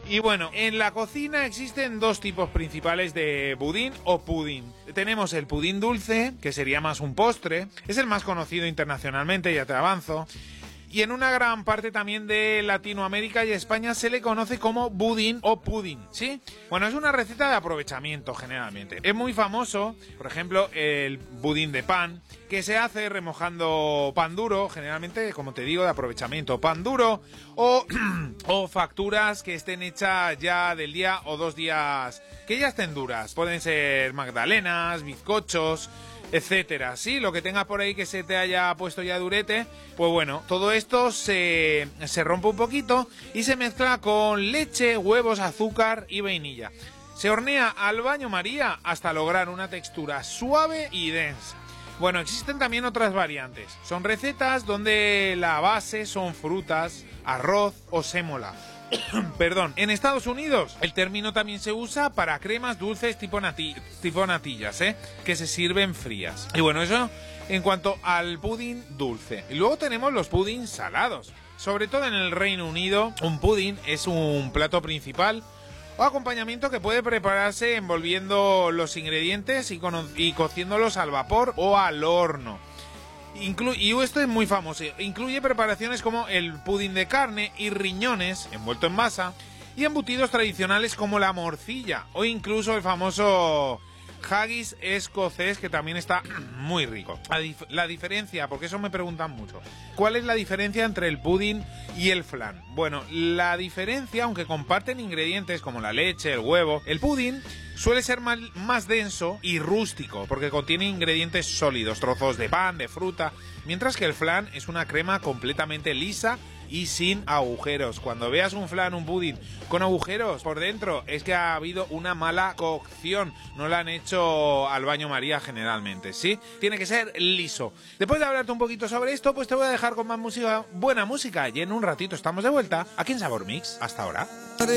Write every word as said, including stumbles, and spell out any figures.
Y bueno, en la cocina existen dos tipos principales de budín o pudín. Tenemos el pudín dulce, que sería más un postre, es el más conocido internacionalmente, ya te avanzo. Y en una gran parte también de Latinoamérica y España se le conoce como budín o pudín, ¿sí? Bueno, es una receta de aprovechamiento generalmente. Es muy famoso, por ejemplo, el budín de pan, que se hace remojando pan duro, generalmente, como te digo, de aprovechamiento, pan duro, o, o facturas que estén hechas ya del día o dos días, que ya estén duras. Pueden ser magdalenas, bizcochos, etcétera. Sí, lo que tengas por ahí que se te haya puesto ya durete, pues bueno, todo esto se, se rompe un poquito y se mezcla con leche, huevos, azúcar y vainilla. Se hornea al baño María hasta lograr una textura suave y densa. Bueno, existen también otras variantes. Son recetas donde la base son frutas, arroz o sémola. Perdón, en Estados Unidos el término también se usa para cremas dulces tipo, nati tipo natillas, ¿eh? Que se sirven frías. Y bueno, eso en cuanto al pudín dulce. Y luego tenemos los pudins salados. Sobre todo en el Reino Unido, un pudín es un plato principal o acompañamiento que puede prepararse envolviendo los ingredientes y, y cociéndolos al vapor o al horno. Inclu y esto es muy famoso. Incluye preparaciones como el pudín de carne y riñones envuelto en masa y embutidos tradicionales como la morcilla o incluso el famoso haggis escocés, que también está muy rico. La, dif la diferencia, porque eso me preguntan mucho, ¿cuál es la diferencia entre el pudín y el flan? Bueno, la diferencia, aunque comparten ingredientes como la leche, el huevo, el pudín suele ser más, más denso y rústico, porque contiene ingredientes sólidos, trozos de pan, de fruta, mientras que el flan es una crema completamente lisa y sin agujeros. Cuando veas un flan, un pudín con agujeros por dentro, es que ha habido una mala cocción. No la han hecho al baño María generalmente, ¿sí? Tiene que ser liso. Después de hablarte un poquito sobre esto, pues te voy a dejar con más música, buena música. Y en un ratito estamos de vuelta aquí en Sabor Mix. Hasta ahora.